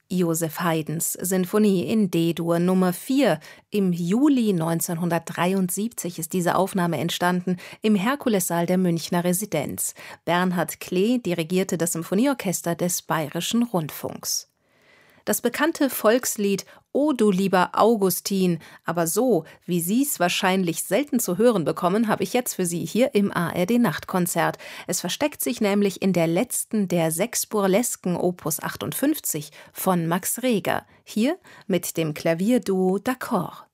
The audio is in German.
Joseph Haydns Sinfonie in D-Dur Nummer 4. Im Juli 1973 ist diese Aufnahme entstanden im Herkulessaal der Münchner Residenz. Bernhard Klee dirigierte das Symphonieorchester des Bayerischen Rundfunks. Das bekannte Volkslied »O du lieber Augustin«, aber so, wie Sie es wahrscheinlich selten zu hören bekommen, habe ich jetzt für Sie hier im ARD-Nachtkonzert. Es versteckt sich nämlich in der letzten der 6 Burlesken Opus 58 von Max Reger, hier mit dem Klavierduo D'Accord.